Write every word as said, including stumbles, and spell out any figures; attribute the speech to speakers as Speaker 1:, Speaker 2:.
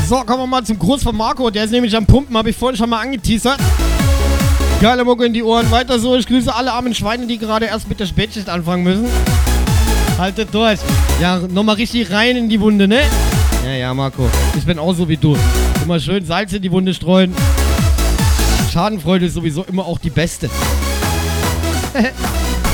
Speaker 1: So, kommen wir mal zum Gruß von Marco. Der ist nämlich am Pumpen, habe ich vorhin schon mal angeteasert. Geile Mucke in die Ohren. Weiter so. Ich grüße alle armen Schweine, die gerade erst mit der Spätschicht anfangen müssen. Haltet durch. Ja, nochmal richtig rein in die Wunde, ne? Ja, ja, Marco. Ich bin auch so wie du. Immer schön Salz in die Wunde streuen. Schadenfreude ist sowieso immer auch die beste.